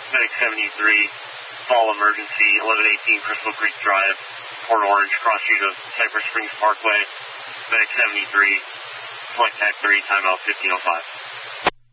Medic 73, fall emergency, 1118 Crystal Creek Drive, Port Orange, cross street of Cypress Springs Parkway. Medic 73, flight tag 3, timeout 1505.